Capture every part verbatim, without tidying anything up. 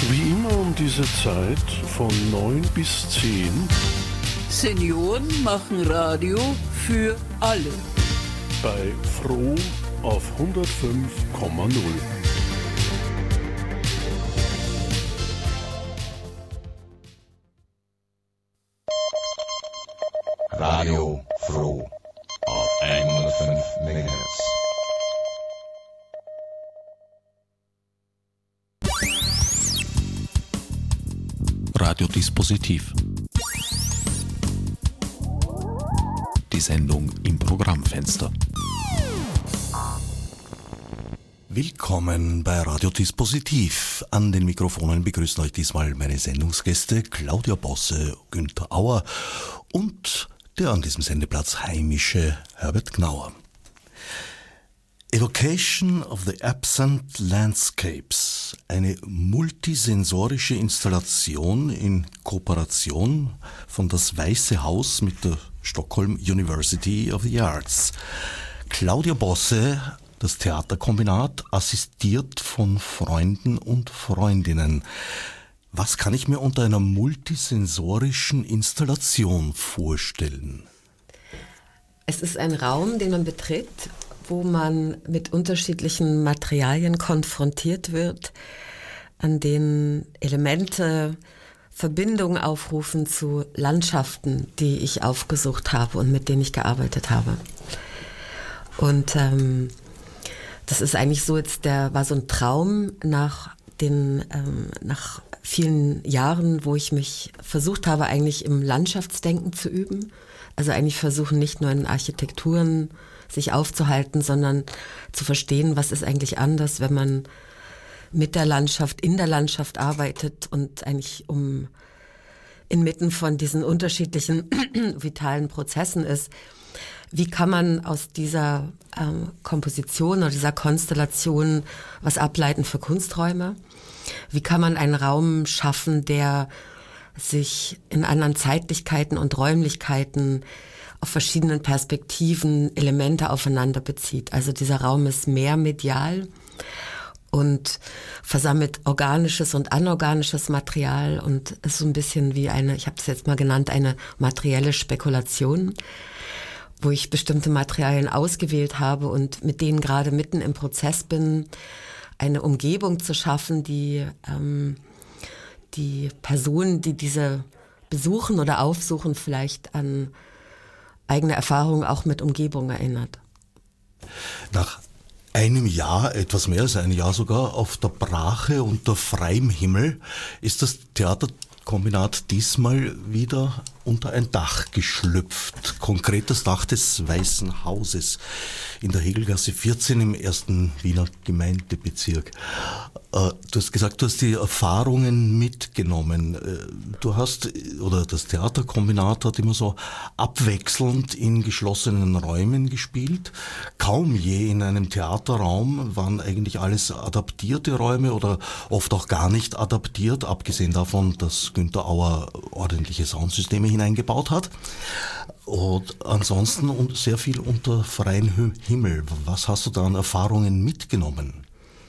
Wie immer um diese Zeit von neun bis zehn. Senioren machen Radio für alle. Bei Froh auf hundertfünf Komma null. Radio Froh auf hundertfünf Megahertz. Radiodispositiv. Die Sendung im Programmfenster. Willkommen bei Radiodispositiv. An den Mikrofonen begrüßen euch diesmal meine Sendungsgäste Claudia Bosse, Günther Auer und der an diesem Sendeplatz heimische Herbert Gnauer. Evocation of the Absent Landscapes, eine multisensorische Installation in Kooperation von das Weiße Haus mit der Stockholm University of the Arts. Claudia Bosse, das Theaterkombinat, assistiert von Freunden und Freundinnen. Was kann ich mir unter einer multisensorischen Installation vorstellen? Es ist ein Raum, den man betritt, wo man mit unterschiedlichen Materialien konfrontiert wird, an denen Elemente Verbindungen aufrufen zu Landschaften, die ich aufgesucht habe und mit denen ich gearbeitet habe. Und ähm, das ist eigentlich so jetzt der war so ein Traum nach den ähm, nach vielen Jahren, wo ich mich versucht habe, eigentlich im Landschaftsdenken zu üben. Also eigentlich versuchen, nicht nur in Architekturen sich aufzuhalten, sondern zu verstehen, was ist eigentlich anders, wenn man mit der Landschaft, in der Landschaft arbeitet und eigentlich um inmitten von diesen unterschiedlichen vitalen Prozessen ist. Wie kann man aus dieser ähm, Komposition oder dieser Konstellation was ableiten für Kunsträume? Wie kann man einen Raum schaffen, der sich in anderen Zeitlichkeiten und Räumlichkeiten auf verschiedenen Perspektiven Elemente aufeinander bezieht. Also dieser Raum ist mehr medial und versammelt organisches und anorganisches Material und ist so ein bisschen wie eine, ich habe es jetzt mal genannt, eine materielle Spekulation, wo ich bestimmte Materialien ausgewählt habe und mit denen gerade mitten im Prozess bin, eine Umgebung zu schaffen, die ähm, die Personen, die diese besuchen oder aufsuchen, vielleicht an eigene Erfahrungen auch mit Umgebung erinnert. Nach einem Jahr, etwas mehr als ein Jahr sogar, auf der Brache unter freiem Himmel ist das Theaterkombinat diesmal wieder unter ein Dach geschlüpft. Konkret das Dach des Weißen Hauses in der Hegelgasse vierzehn im ersten Wiener Gemeindebezirk. Du hast gesagt, du hast die Erfahrungen mitgenommen. Du hast, oder das Theaterkombinat hat immer so abwechselnd in geschlossenen Räumen gespielt. Kaum je in einem Theaterraum waren eigentlich alles adaptierte Räume oder oft auch gar nicht adaptiert, abgesehen davon, dass Günther Auer ordentliche Soundsysteme hineingebaut hat. Und ansonsten und sehr viel unter freiem Himmel. Was hast du da an Erfahrungen mitgenommen?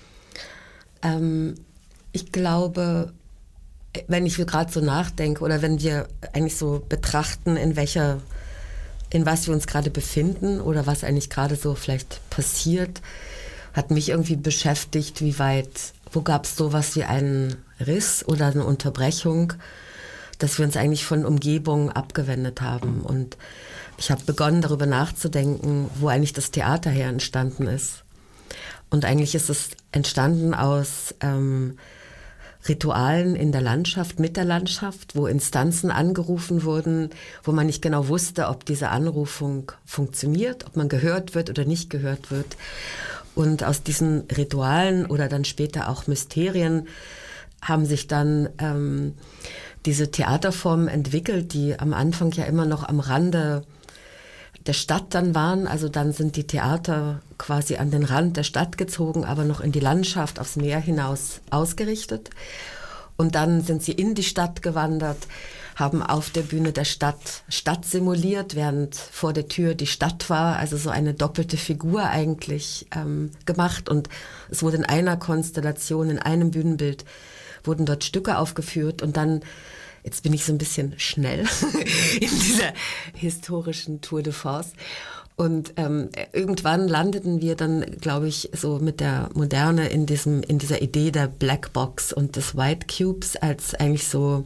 Ähm, ich glaube, wenn ich gerade so nachdenke oder wenn wir eigentlich so betrachten, in welcher, in was wir uns gerade befinden oder was eigentlich gerade so vielleicht passiert, hat mich irgendwie beschäftigt, wie weit, wo gab es sowas wie einen Riss oder eine Unterbrechung, dass wir uns eigentlich von Umgebung abgewendet haben. Und ich habe begonnen, darüber nachzudenken, wo eigentlich das Theater her entstanden ist. Und eigentlich ist es entstanden aus ähm, Ritualen in der Landschaft, mit der Landschaft, wo Instanzen angerufen wurden, wo man nicht genau wusste, ob diese Anrufung funktioniert, ob man gehört wird oder nicht gehört wird. Und aus diesen Ritualen oder dann später auch Mysterien haben sich dann ähm, diese Theaterformen entwickelt, die am Anfang ja immer noch am Rande der Stadt dann waren. Also dann sind die Theater quasi an den Rand der Stadt gezogen, aber noch in die Landschaft, aufs Meer hinaus ausgerichtet. Und dann sind sie in die Stadt gewandert, haben auf der Bühne der Stadt Stadt simuliert, während vor der Tür die Stadt war. Also so eine doppelte Figur eigentlich ähm, gemacht. Und es wurde in einer Konstellation, in einem Bühnenbild, wurden dort Stücke aufgeführt und dann, jetzt bin ich so ein bisschen schnell in dieser historischen Tour de Force. Und ähm, irgendwann landeten wir dann, glaube ich, so mit der Moderne in diesem, in dieser Idee der Black Box und des White Cubes als eigentlich so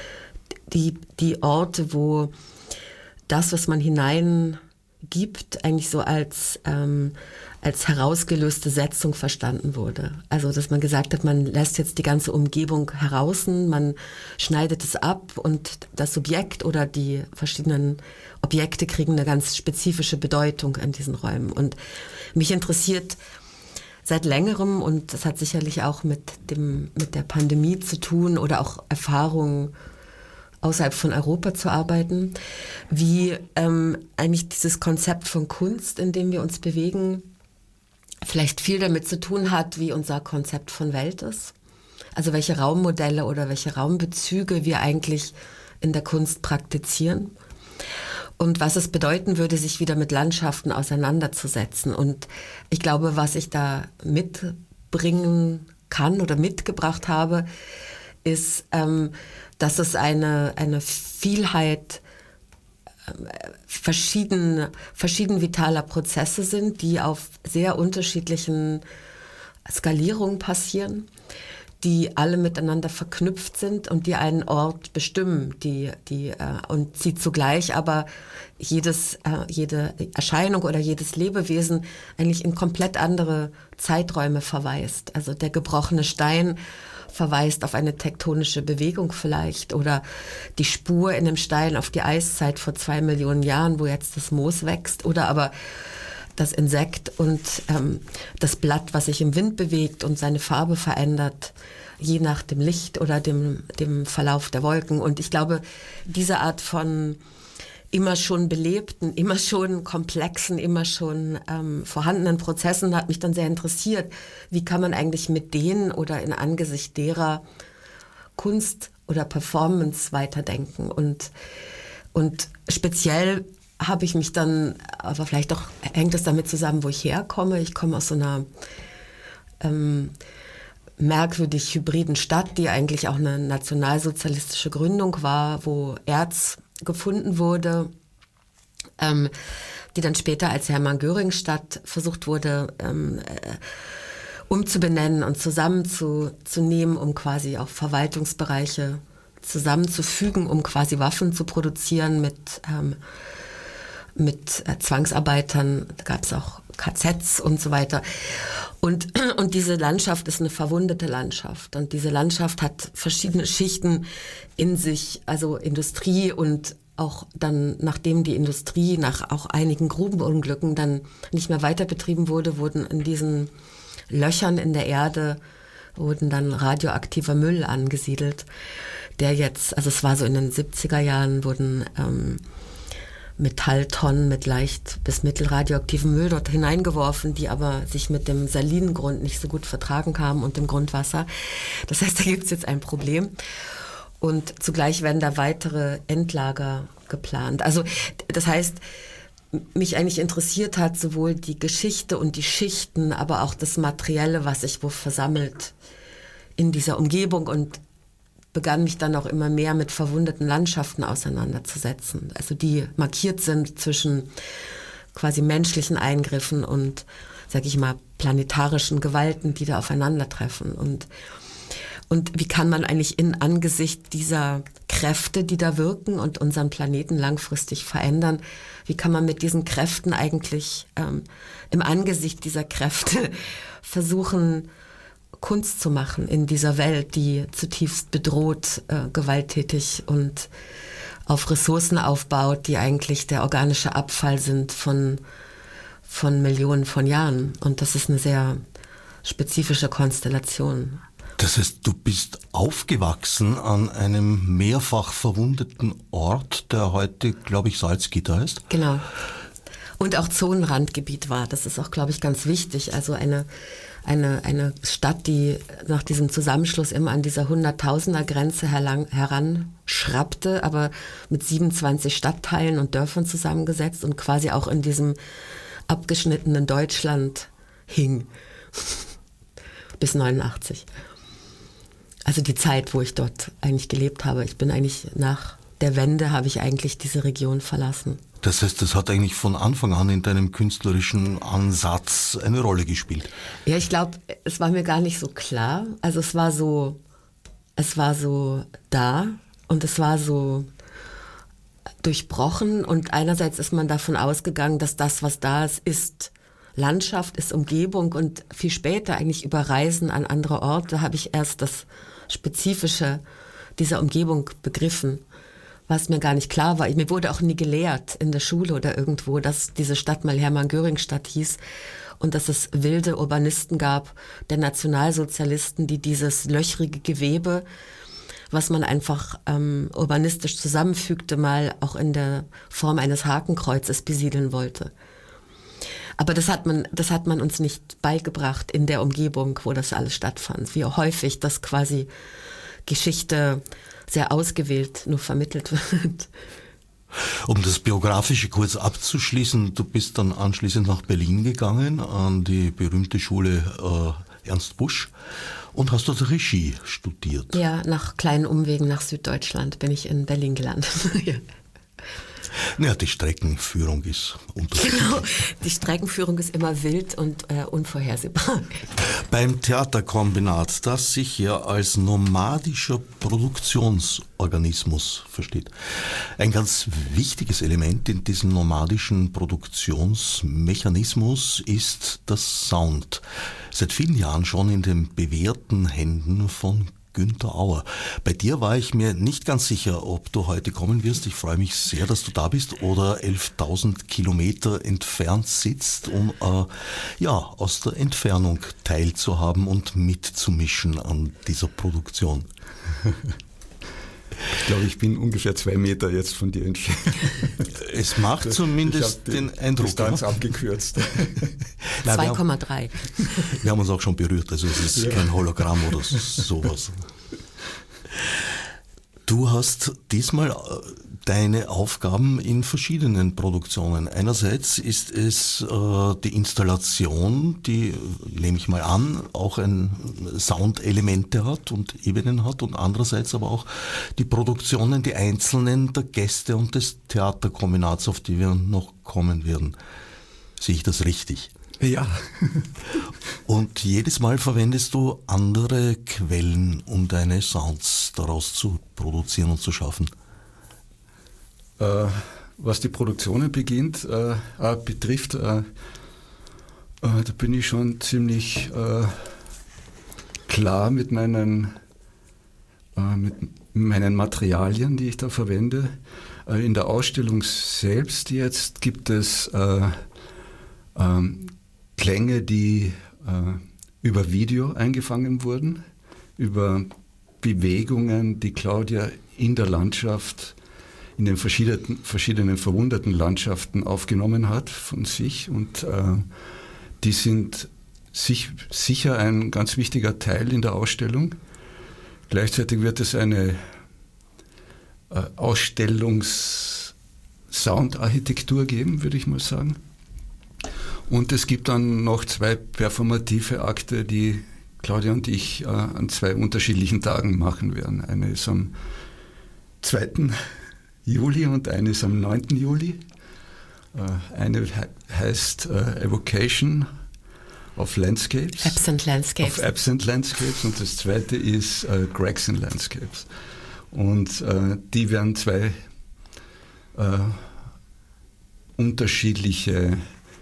die, die Orte, wo das, was man hineingibt, eigentlich so als, ähm, als herausgelöste Setzung verstanden wurde. Also, dass man gesagt hat, man lässt jetzt die ganze Umgebung heraus, man schneidet es ab und das Subjekt oder die verschiedenen Objekte kriegen eine ganz spezifische Bedeutung an diesen Räumen. Und mich interessiert seit längerem, und das hat sicherlich auch mit dem, mit der Pandemie zu tun oder auch Erfahrungen außerhalb von Europa zu arbeiten, wie ähm, eigentlich dieses Konzept von Kunst, in dem wir uns bewegen, vielleicht viel damit zu tun hat, wie unser Konzept von Welt ist. Also welche Raummodelle oder welche Raumbezüge wir eigentlich in der Kunst praktizieren. Und was es bedeuten würde, sich wieder mit Landschaften auseinanderzusetzen. Und ich glaube, was ich da mitbringen kann oder mitgebracht habe, ist, ähm, dass es eine, eine Vielheit äh, verschieden, verschieden vitaler Prozesse sind, die auf sehr unterschiedlichen Skalierungen passieren, die alle miteinander verknüpft sind und die einen Ort bestimmen, die, die, äh, und sie zugleich aber jedes, äh, jede Erscheinung oder jedes Lebewesen eigentlich in komplett andere Zeiträume verweist. Also der gebrochene Stein verweist auf eine tektonische Bewegung vielleicht oder die Spur in dem Stein auf die Eiszeit vor zwei Millionen Jahren, wo jetzt das Moos wächst, oder aber das Insekt und ähm, das Blatt, was sich im Wind bewegt und seine Farbe verändert, je nach dem Licht oder dem, dem Verlauf der Wolken. Und ich glaube, diese Art von immer schon belebten, immer schon komplexen, immer schon ähm, vorhandenen Prozessen hat mich dann sehr interessiert. Wie kann man eigentlich mit denen oder in Angesicht derer Kunst oder Performance weiterdenken? Und, und speziell habe ich mich dann, aber vielleicht auch hängt es damit zusammen, wo ich herkomme. Ich komme aus so einer ähm, merkwürdig hybriden Stadt, die eigentlich auch eine nationalsozialistische Gründung war, wo Erz gefunden wurde, ähm, die dann später als Hermann-Göring-Stadt versucht wurde ähm, äh, umzubenennen und zusammenzunehmen, um quasi auch Verwaltungsbereiche zusammenzufügen, um quasi Waffen zu produzieren mit, ähm, mit äh, Zwangsarbeitern. Da gab es auch K Zs und so weiter. Und, und diese Landschaft ist eine verwundete Landschaft. Und diese Landschaft hat verschiedene Schichten in sich, also Industrie und auch dann, nachdem die Industrie nach auch einigen Grubenunglücken dann nicht mehr weiter betrieben wurde, wurden in diesen Löchern in der Erde, wurden dann radioaktiver Müll angesiedelt, der jetzt, also es war so in den siebziger Jahren, wurden ähm, Metalltonnen mit leicht bis mittelradioaktivem Müll dort hineingeworfen, die aber sich mit dem Salingrund nicht so gut vertragen haben und dem Grundwasser. Das heißt, da gibt es jetzt ein Problem. Und zugleich werden da weitere Endlager geplant. Also das heißt, mich eigentlich interessiert hat sowohl die Geschichte und die Schichten, aber auch das Materielle, was sich wo versammelt in dieser Umgebung, und begann mich dann auch immer mehr mit verwundeten Landschaften auseinanderzusetzen. Also die markiert sind zwischen quasi menschlichen Eingriffen und, sag ich mal, planetarischen Gewalten, die da aufeinandertreffen. Und, und wie kann man eigentlich in Angesicht dieser Kräfte, die da wirken und unseren Planeten langfristig verändern, wie kann man mit diesen Kräften eigentlich ähm, im Angesicht dieser Kräfte versuchen, Kunst zu machen in dieser Welt, die zutiefst bedroht, äh, gewalttätig und auf Ressourcen aufbaut, die eigentlich der organische Abfall sind von, von Millionen von Jahren. Und das ist eine sehr spezifische Konstellation. Das heißt, du bist aufgewachsen an einem mehrfach verwundeten Ort, der heute, glaube ich, Salzgitter heißt. Genau. Und auch Zonenrandgebiet war. Das ist auch, glaube ich, ganz wichtig. Also eine, eine, eine Stadt, die nach diesem Zusammenschluss immer an dieser Hunderttausender-Grenze heranschrappte, aber mit siebenundzwanzig Stadtteilen und Dörfern zusammengesetzt und quasi auch in diesem abgeschnittenen Deutschland hing. Bis neunundachtzig. also die Zeit, wo ich dort eigentlich gelebt habe. Ich bin eigentlich nach der Wende, habe ich eigentlich diese Region verlassen. Das heißt, das hat eigentlich von Anfang an in deinem künstlerischen Ansatz eine Rolle gespielt. Ja, ich glaube, es war mir gar nicht so klar. Also es war so, es war so da und es war so durchbrochen. Und einerseits ist man davon ausgegangen, dass das, was da ist, ist Landschaft, ist Umgebung. Und viel später, eigentlich über Reisen an andere Orte, habe ich erst das Spezifische dieser Umgebung begriffen, was mir gar nicht klar war. Mir wurde auch nie gelehrt in der Schule oder irgendwo, dass diese Stadt mal Hermann-Göring-Stadt hieß und dass es wilde Urbanisten gab, der Nationalsozialisten, die dieses löchrige Gewebe, was man einfach ähm, urbanistisch zusammenfügte, mal auch in der Form eines Hakenkreuzes besiedeln wollte. Aber das hat man, das hat man uns nicht beigebracht in der Umgebung, wo das alles stattfand. Wie häufig das quasi Geschichte sehr ausgewählt nur vermittelt wird. Um das Biografische kurz abzuschließen, du bist dann anschließend nach Berlin gegangen, an die berühmte Schule äh, Ernst Busch und hast dort Regie studiert. Ja, nach kleinen Umwegen nach Süddeutschland bin ich in Berlin gelandet. Ja. Naja, die Streckenführung ist unterschiedlich. Genau, die Streckenführung ist immer wild und äh, unvorhersehbar. Beim Theaterkombinat, das sich ja als nomadischer Produktionsorganismus versteht. Ein ganz wichtiges Element in diesem nomadischen Produktionsmechanismus ist das Sound. Seit vielen Jahren schon in den bewährten Händen von Günther Auer. Bei dir war ich mir nicht ganz sicher, ob du heute kommen wirst. Ich freue mich sehr, dass du da bist oder elftausend Kilometer entfernt sitzt, um äh, ja, aus der Entfernung teilzuhaben und mitzumischen an dieser Produktion. Ich glaube, ich bin ungefähr zwei Meter jetzt von dir entfernt. Es macht das, zumindest den, den Eindruck. Distanz abgekürzt. zwei Komma drei. Wir haben uns auch schon berührt, also es ist ja kein Hologramm oder sowas. Du hast diesmal deine Aufgaben in verschiedenen Produktionen. Einerseits ist es äh, die Installation, die, nehme ich mal an, auch ein Soundelemente hat und Ebenen hat, und andererseits aber auch die Produktionen, die einzelnen der Gäste und des Theaterkombinats, auf die wir noch kommen werden. Sehe ich das richtig? Ja. Und jedes Mal verwendest du andere Quellen, um deine Sounds daraus zu produzieren und zu schaffen? Äh, was die Produktionen beginnt, äh, äh, betrifft, äh, äh, da bin ich schon ziemlich äh, klar mit meinen, äh, mit meinen Materialien, die ich da verwende. Äh, in der Ausstellung selbst jetzt gibt es äh, ähm, Klänge, die äh, über Video eingefangen wurden, über Bewegungen, die Claudia in der Landschaft, in den verschiedenen, verschiedenen verwunderten Landschaften aufgenommen hat von sich. Und äh, die sind sich, sicher ein ganz wichtiger Teil in der Ausstellung. Gleichzeitig wird es eine äh, Ausstellungs-Soundarchitektur geben, würde ich mal sagen. Und es gibt dann noch zwei performative Akte, die Claudia und ich äh, an zwei unterschiedlichen Tagen machen werden. Eine ist am zweiten Juli und eine ist am neunten Juli. Äh, eine he- heißt äh, Evocation of Landscapes. Absent Landscapes. Of Absent Landscapes. Und das zweite ist äh, Gregson Landscapes. Und äh, die werden zwei äh, unterschiedliche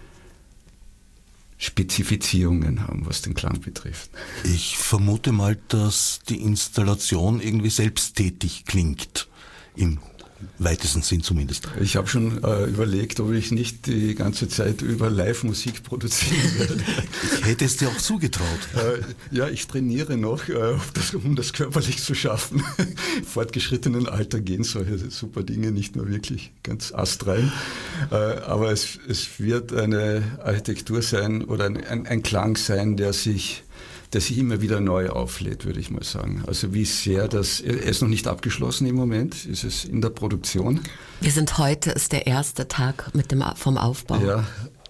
Spezifizierungen haben, was den Klang betrifft. Ich vermute mal, dass die Installation irgendwie selbsttätig klingt, im weitesten Sinn zumindest. Ich habe schon äh, überlegt, ob ich nicht die ganze Zeit über Live-Musik produzieren werde. Ich hätte es dir auch zugetraut. Äh, ja, ich trainiere noch, äh, ob das, um das körperlich zu schaffen. Im fortgeschrittenen Alter gehen solche super Dinge nicht nur wirklich ganz astrein. Äh, aber es, es wird eine Architektur sein oder ein, ein, ein Klang sein, der sich der sich immer wieder neu auflädt, würde ich mal sagen. Also wie sehr das, er ist noch nicht abgeschlossen im Moment, ist es in der Produktion. Wir sind heute, ist der erste Tag mit dem, vom Aufbau. Ja,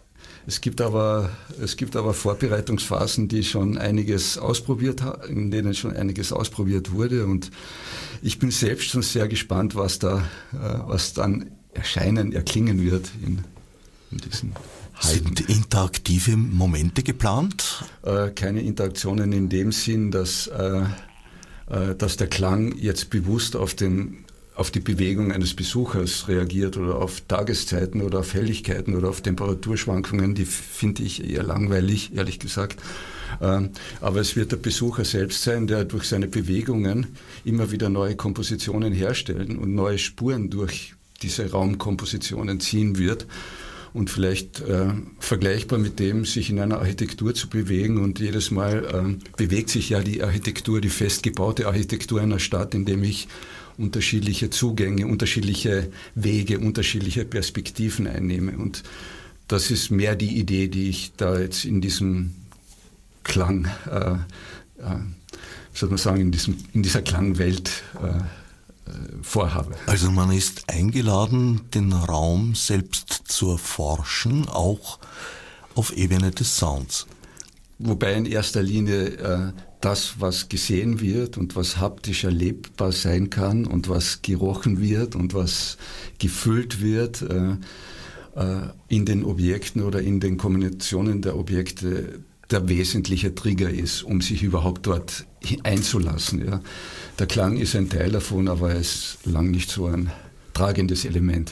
Es gibt aber, es gibt aber Vorbereitungsphasen, die schon einiges ausprobiert haben, in denen schon einiges ausprobiert wurde. Und ich bin selbst schon sehr gespannt, was da, was dann erscheinen, erklingen wird in, in diesen Heiden. Sind interaktive Momente geplant? Äh, keine Interaktionen in dem Sinn, dass, äh, äh, dass der Klang jetzt bewusst auf den auf die Bewegung eines Besuchers reagiert oder auf Tageszeiten oder auf Helligkeiten oder auf Temperaturschwankungen, die finde ich eher langweilig, ehrlich gesagt. Aber es wird der Besucher selbst sein, der durch seine Bewegungen immer wieder neue Kompositionen herstellen und neue Spuren durch diese Raumkompositionen ziehen wird. Und vielleicht äh, vergleichbar mit dem, sich in einer Architektur zu bewegen, und jedes Mal äh, bewegt sich ja die Architektur, die festgebaute Architektur einer Stadt, indem ich unterschiedliche Zugänge, unterschiedliche Wege, unterschiedliche Perspektiven einnehme. Und das ist mehr die Idee, die ich da jetzt in diesem Klang, äh, äh, soll man sagen, in, diesem, in dieser Klangwelt äh, vorhabe. Also man ist eingeladen, den Raum selbst zu erforschen, auch auf Ebene des Sounds. Wobei in erster Linie äh, das, was gesehen wird und was haptisch erlebbar sein kann und was gerochen wird und was gefühlt wird äh, äh, in den Objekten oder in den Kombinationen der Objekte, der wesentliche Trigger ist, um sich überhaupt dort einzulassen. Ja. Der Klang ist ein Teil davon, aber er ist lang nicht so ein tragendes Element.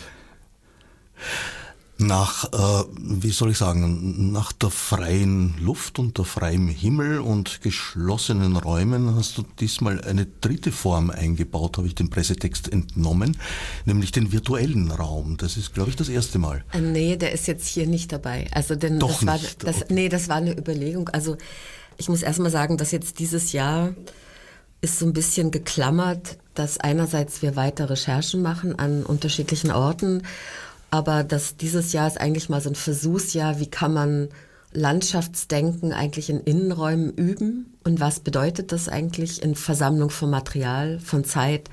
Nach, äh, wie soll ich sagen, nach der freien Luft und der freien Himmel und geschlossenen Räumen hast du diesmal eine dritte Form eingebaut, habe ich dem Pressetext entnommen, nämlich den virtuellen Raum. Das ist, glaube ich, das erste Mal. Äh, nee, der ist jetzt hier nicht dabei. Also denn Doch das war, nicht. das, nee, das war eine Überlegung. Also ich muss erst mal sagen, dass jetzt dieses Jahr ist so ein bisschen geklammert, dass einerseits wir weiter Recherchen machen an unterschiedlichen Orten, aber dass dieses Jahr ist eigentlich mal so ein Versuchsjahr, wie kann man Landschaftsdenken eigentlich in Innenräumen üben und was bedeutet das eigentlich in Versammlung von Material, von Zeit.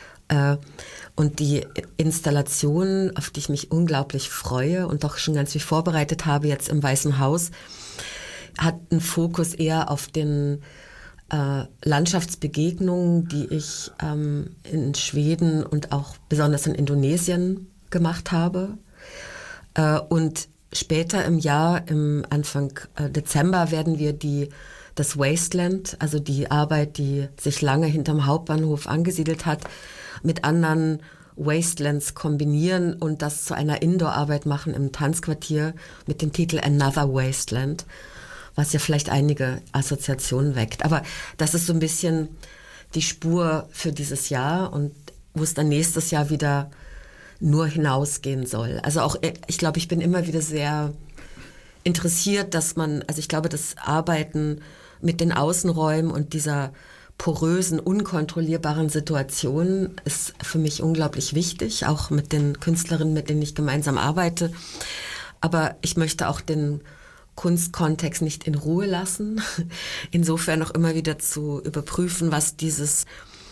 Und die Installation, auf die ich mich unglaublich freue und doch schon ganz viel vorbereitet habe jetzt im Weißen Haus, hat einen Fokus eher auf den äh, Landschaftsbegegnungen, die ich ähm, in Schweden und auch besonders in Indonesien gemacht habe. Äh, und später im Jahr, im Anfang äh, Dezember, werden wir die, das Wasteland, also die Arbeit, die sich lange hinterm Hauptbahnhof angesiedelt hat, mit anderen Wastelands kombinieren und das zu einer Indoor-Arbeit machen im Tanzquartier mit dem Titel Another Wasteland, was ja vielleicht einige Assoziationen weckt. Aber das ist so ein bisschen die Spur für dieses Jahr und wo es dann nächstes Jahr wieder nur hinausgehen soll. Also auch, ich glaube, ich bin immer wieder sehr interessiert, dass man, also ich glaube, das Arbeiten mit den Außenräumen und dieser porösen, unkontrollierbaren Situation ist für mich unglaublich wichtig, auch mit den Künstlerinnen, mit denen ich gemeinsam arbeite. Aber ich möchte auch den Kunstkontext nicht in Ruhe lassen. Insofern auch immer wieder zu überprüfen, was dieses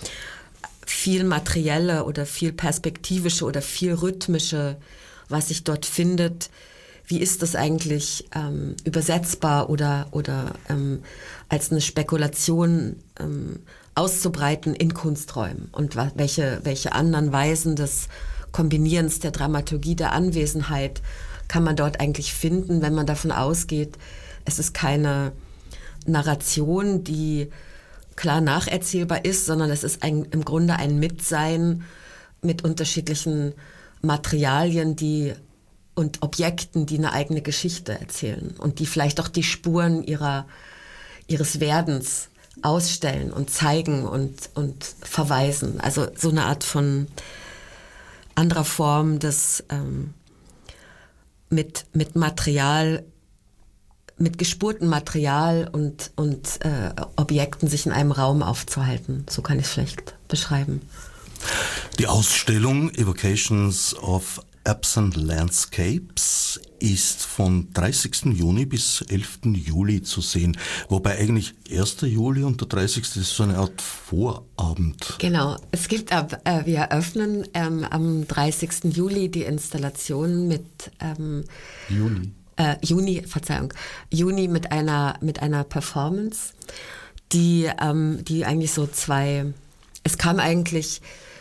viel materielle oder viel perspektivische oder viel rhythmische, was sich dort findet, wie ist das eigentlich ähm, übersetzbar oder, oder ähm, als eine Spekulation ähm, auszubreiten in Kunsträumen und wa- welche, welche anderen Weisen des Kombinierens der Dramaturgie, der Anwesenheit kann man dort eigentlich finden, wenn man davon ausgeht, es ist keine Narration, die klar nacherzählbar ist, sondern es ist ein, im Grunde ein Mitsein mit unterschiedlichen Materialien, die und Objekten, die eine eigene Geschichte erzählen und die vielleicht auch die Spuren ihrer, ihres Werdens ausstellen und zeigen und, und verweisen. Also so eine Art von anderer Form des ähm, mit, mit Material, mit gespurtem Material und, und äh, Objekten sich in einem Raum aufzuhalten. So kann ich es vielleicht beschreiben. Die Ausstellung Evocations of Absent Landscapes ist von dreißigsten Juni bis elften Juli zu sehen. Wobei eigentlich erster Juli und der dreißigste ist so eine Art Vorabend. Genau, es gibt ab, äh, wir eröffnen ähm, am dreißigsten Juli die Installation mit ähm, Juli. äh, Juni, Verzeihung, Juni mit einer, mit einer Performance, die, ähm, die eigentlich so zwei, es kam eigentlich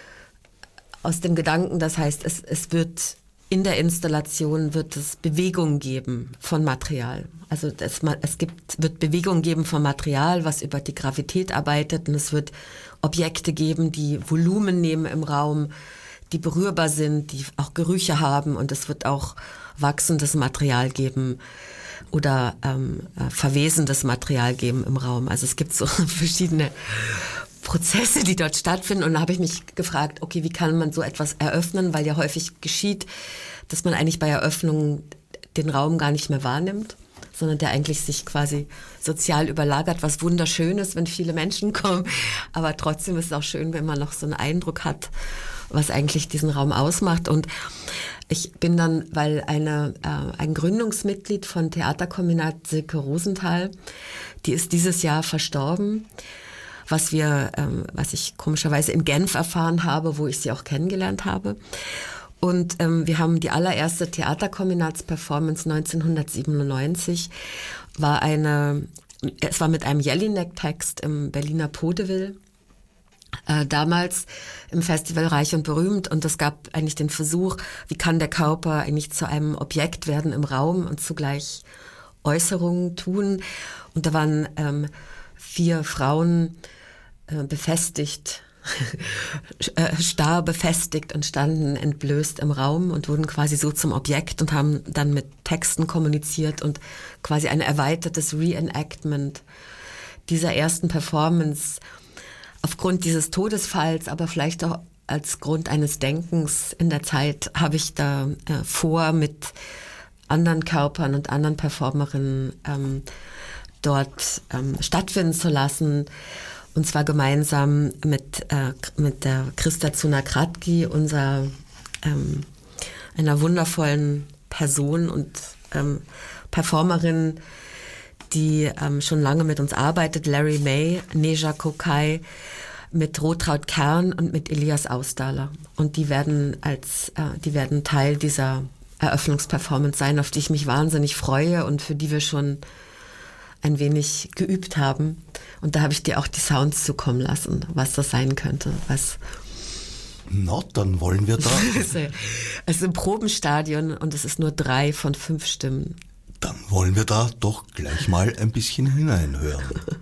aus dem Gedanken, das heißt, es, es wird in der Installation wird es Bewegung geben von Material. Also es, es gibt, wird Bewegung geben von Material, was über die Gravität arbeitet, und es wird Objekte geben, die Volumen nehmen im Raum, die berührbar sind, die auch Gerüche haben, und es wird auch wachsendes Material geben oder ähm, verwesendes Material geben im Raum. Also es gibt so verschiedene Prozesse, die dort stattfinden, und da habe ich mich gefragt, okay, wie kann man so etwas eröffnen, weil ja häufig geschieht, dass man eigentlich bei Eröffnungen den Raum gar nicht mehr wahrnimmt, sondern der eigentlich sich quasi sozial überlagert, was wunderschön ist, wenn viele Menschen kommen, aber trotzdem ist es auch schön, wenn man noch so einen Eindruck hat, was eigentlich diesen Raum ausmacht. Und ich bin dann, weil eine, äh, ein Gründungsmitglied von Theaterkombinat, Silke Rosenthal, die ist dieses Jahr verstorben, was wir, ähm, was ich komischerweise in Genf erfahren habe, wo ich sie auch kennengelernt habe. Und ähm, wir haben die allererste Theaterkombinats-Performance neunzehnhundertsiebenundneunzig, war eine, es war mit einem Jelinek-Text im Berliner Podeville, äh, damals im Festival Reich und Berühmt, und es gab eigentlich den Versuch, wie kann der Körper eigentlich zu einem Objekt werden im Raum und zugleich Äußerungen tun. Und da waren ähm, vier Frauen äh, befestigt, starr befestigt und standen entblößt im Raum und wurden quasi so zum Objekt und haben dann mit Texten kommuniziert und quasi ein erweitertes Reenactment dieser ersten Performance aufgrund dieses Todesfalls, aber vielleicht auch als Grund eines Denkens in der Zeit, habe ich da äh, vor, mit anderen Körpern und anderen Performerinnen ähm, dort ähm, stattfinden zu lassen. Und zwar gemeinsam mit, äh, mit der Christa Zuna-Kratky, unserer, ähm, einer wundervollen Person und ähm, Performerin, die ähm, schon lange mit uns arbeitet, Larry May, Neja Kokai, mit Rotraud Kern und mit Elias Ausdaler. Und die werden als, äh, die werden Teil dieser Eröffnungsperformance sein, auf die ich mich wahnsinnig freue und für die wir schon ein wenig geübt haben. Und da habe ich dir auch die Sounds zukommen lassen, was das sein könnte. Was Na, dann wollen wir da. Es ist im Probenstadion und es ist nur drei von fünf Stimmen. Dann wollen wir da doch gleich mal ein bisschen hineinhören.